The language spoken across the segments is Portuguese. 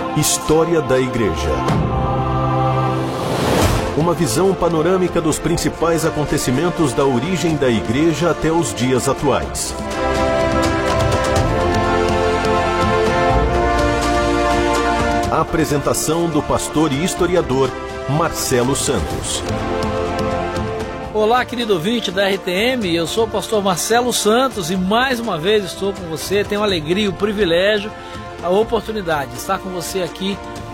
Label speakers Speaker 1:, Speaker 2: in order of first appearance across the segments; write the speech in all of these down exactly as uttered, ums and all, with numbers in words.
Speaker 1: História da Igreja. Uma visão panorâmica dos principais acontecimentos da origem da Igreja até os dias atuais. A apresentação do pastor e historiador Marcelo Santos.
Speaker 2: Olá, querido ouvinte da R T M, eu sou o pastor Marcelo Santos e mais uma vez estou com você. Tenho a alegria, o privilégio, a oportunidade de estar com você aqui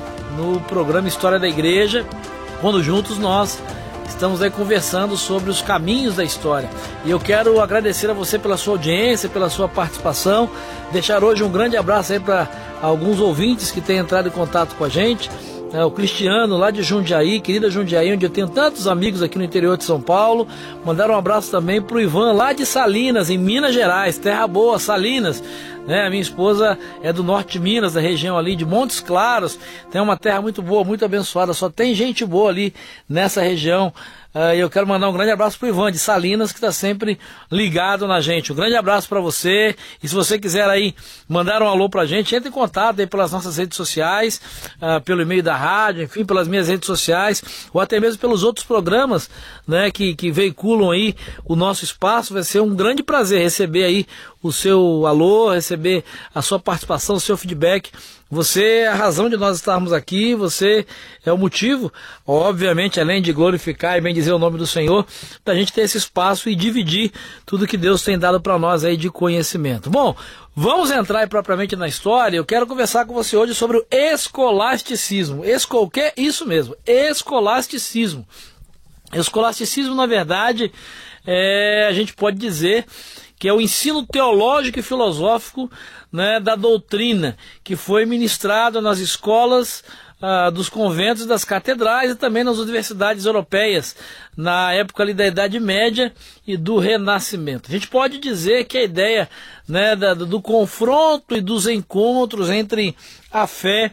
Speaker 2: no programa História da Igreja, quando juntos nós estamos aí conversando sobre os caminhos da história. E eu quero agradecer a você pela sua audiência, pela sua participação, deixar hoje um grande abraço aí para alguns ouvintes que têm entrado em contato com a gente. É, o Cristiano lá de Jundiaí, querida Jundiaí, onde eu tenho tantos amigos aqui no interior de São Paulo. Mandar um abraço também pro Ivan lá de Salinas, em Minas Gerais, terra boa, Salinas, né? A minha esposa é do norte de Minas, da região ali de Montes Claros, tem uma terra muito boa, muito abençoada, só tem gente boa ali nessa região. Uh, eu quero mandar um grande abraço pro Ivan de Salinas, que está sempre ligado na gente. Um grande abraço para você. E se você quiser aí mandar um alô pra gente, entre em contato aí pelas nossas redes sociais, uh, pelo e-mail da rádio, enfim, pelas minhas redes sociais, ou até mesmo pelos outros programas, né, que, que veiculam aí o nosso espaço. Vai ser um grande prazer receber aí o seu alô, receber a sua participação, o seu feedback. Você é a razão de nós estarmos aqui, você é o motivo, obviamente, além de glorificar e bem dizer o nome do Senhor, da gente ter esse espaço e dividir tudo que Deus tem dado para nós aí de conhecimento. Bom, vamos entrar aí propriamente na história. Eu quero conversar com você hoje sobre o escolasticismo. Esco, o que? Isso mesmo, escolasticismo. Escolasticismo, na verdade, é, a gente pode dizer que é o ensino teológico e filosófico, né, da doutrina, que foi ministrado nas escolas ah, dos conventos e das catedrais e também nas universidades europeias, na época ali da Idade Média e do Renascimento. A gente pode dizer que a ideia, né, da, do confronto e dos encontros entre a fé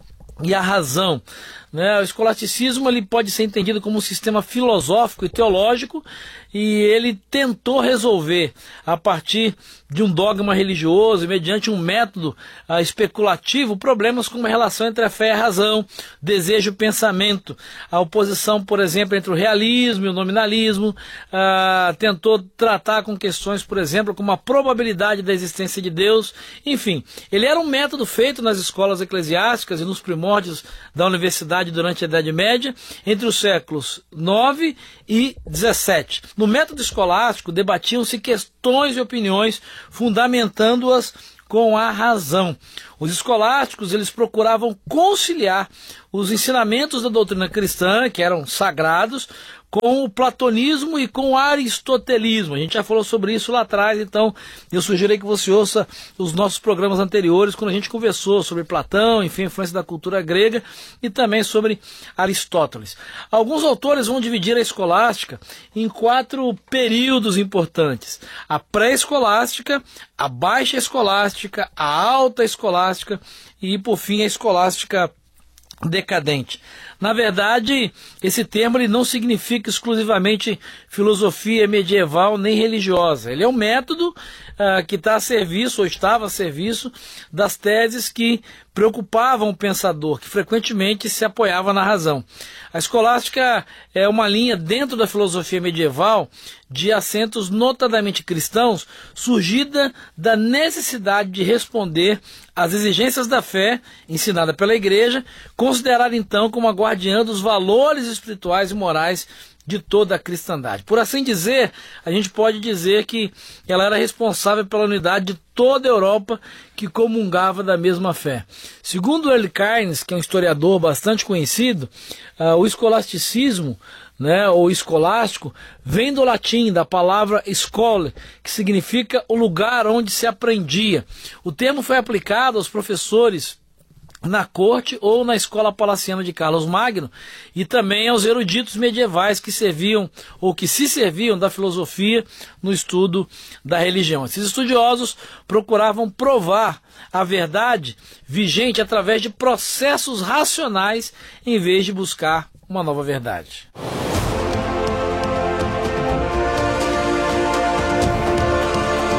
Speaker 2: e a razão, né? O escolasticismo ele pode ser entendido como um sistema filosófico e teológico, e ele tentou resolver a partir de um dogma religioso e mediante um método uh, especulativo problemas como a relação entre a fé e a razão, desejo e pensamento, a oposição, por exemplo, entre o realismo e o nominalismo. Uh, tentou tratar com questões, por exemplo, como a probabilidade da existência de Deus. Enfim, ele era um método feito nas escolas eclesiásticas e nos primórdios da universidade durante a Idade Média, entre os séculos nove e dezessete. No método escolástico, debatiam-se questões e opiniões, fundamentando-as com a razão. Os escolásticos, eles procuravam conciliar os ensinamentos da doutrina cristã, que eram sagrados, com o platonismo e com o aristotelismo. A gente já falou sobre isso lá atrás, então eu sugiro que você ouça os nossos programas anteriores, quando a gente conversou sobre Platão, enfim, a influência da cultura grega e também sobre Aristóteles. Alguns autores vão dividir a escolástica em quatro períodos importantes: a pré-escolástica, a baixa escolástica, a alta escolástica e, por fim, a escolástica decadente. Na verdade, esse termo ele não significa exclusivamente filosofia medieval nem religiosa. Ele é um método uh, que está a serviço, ou estava a serviço, das teses que preocupavam o pensador, que frequentemente se apoiava na razão. A escolástica é uma linha dentro da filosofia medieval de acentos notadamente cristãos, surgida da necessidade de responder às exigências da fé ensinada pela Igreja, considerada então como a guardiã dos valores espirituais e morais de toda a cristandade. Por assim dizer, a gente pode dizer que ela era responsável pela unidade de toda a Europa que comungava da mesma fé. Segundo Earl Cairns, que é um historiador bastante conhecido, uh, o escolasticismo, né, ou escolástico, vem do latim, da palavra schole, que significa o lugar onde se aprendia. O termo foi aplicado aos professores na corte ou na escola palaciana de Carlos Magno, e também aos eruditos medievais que serviam ou que se serviam da filosofia no estudo da religião. Esses estudiosos procuravam provar a verdade vigente através de processos racionais em vez de buscar uma nova verdade.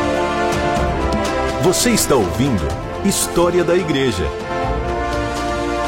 Speaker 1: Você está ouvindo História da Igreja.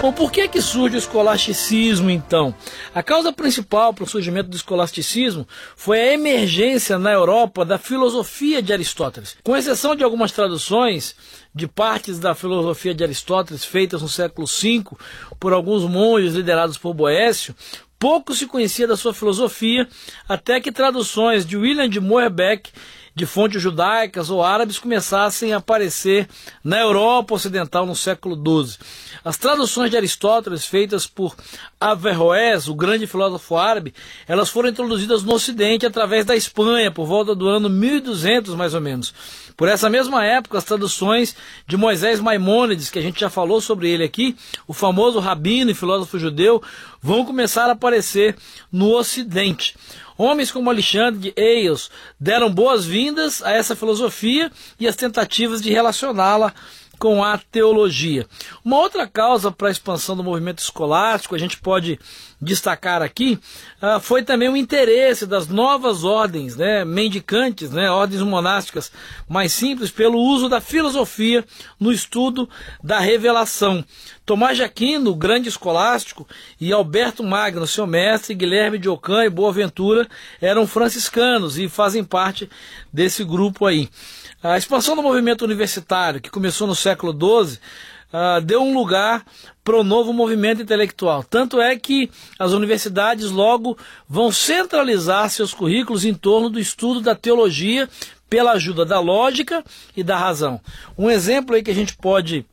Speaker 2: Bom, por que que surge o escolasticismo, então? A causa principal para o surgimento do escolasticismo foi a emergência na Europa da filosofia de Aristóteles. Com exceção de algumas traduções de partes da filosofia de Aristóteles feitas no século cinco por alguns monges liderados por Boécio, pouco se conhecia da sua filosofia, até que traduções de William de Moerbeke, de fontes judaicas ou árabes, começassem a aparecer na Europa Ocidental no século doze. As traduções de Aristóteles, feitas por Averroés, o grande filósofo árabe, elas foram introduzidas no Ocidente através da Espanha, por volta do ano mil e duzentos, mais ou menos. Por essa mesma época, as traduções de Moisés Maimônides, que a gente já falou sobre ele aqui, o famoso rabino e filósofo judeu, vão começar a aparecer no Ocidente. Homens como Alexandre de Eios deram boas-vindas a essa filosofia e as tentativas de relacioná-la com a teologia. Uma outra causa para a expansão do movimento escolástico, a gente pode destacar aqui, uh, foi também o interesse das novas ordens, né, mendicantes, né, ordens monásticas mais simples, pelo uso da filosofia no estudo da revelação. Tomás de Aquino, grande escolástico, e Alberto Magno, seu mestre, Guilherme de Ockham e Boaventura, eram franciscanos e fazem parte desse grupo aí. A expansão do movimento universitário, que começou no século doze, uh, deu um lugar para o novo movimento intelectual. Tanto é que as universidades logo vão centralizar seus currículos em torno do estudo da teologia pela ajuda da lógica e da razão. Um exemplo aí que a gente pode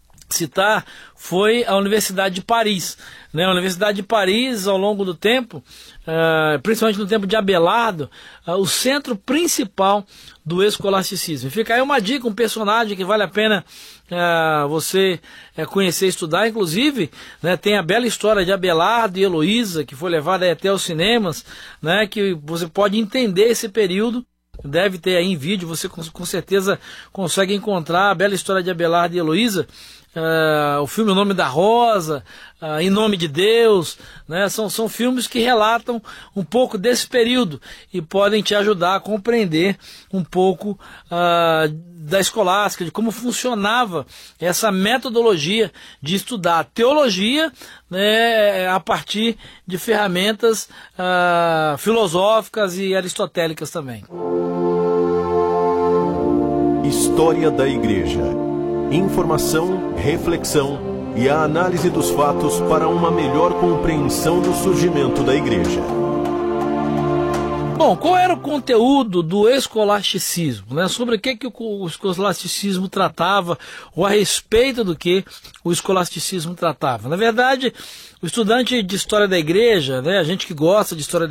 Speaker 2: citar foi a Universidade de Paris. Né? A Universidade de Paris, ao longo do tempo, uh, principalmente no tempo de Abelardo, uh, o centro principal do escolasticismo. Fica aí uma dica, um personagem que vale a pena uh, você uh, conhecer e estudar. Inclusive, né, tem a bela história de Abelardo e Heloísa, que foi levada aí até os cinemas, né, que você pode entender esse período. Deve ter aí em vídeo, você com, com certeza consegue encontrar a bela história de Abelardo e Heloísa. Uh, o filme O Nome da Rosa, uh, Em Nome de Deus, né? são, são filmes que relatam um pouco desse período e podem te ajudar a compreender um pouco uh, da escolástica, de como funcionava essa metodologia de estudar teologia, né, a partir de ferramentas uh, filosóficas e aristotélicas também.
Speaker 1: História da Igreja. Informação, reflexão e a análise dos fatos para uma melhor compreensão do surgimento da Igreja.
Speaker 2: Bom, qual era o conteúdo do escolasticismo? Né? Sobre o que, que o escolasticismo tratava, ou a respeito do que o escolasticismo tratava? Na verdade, o estudante de História da Igreja, né, a gente que gosta de História da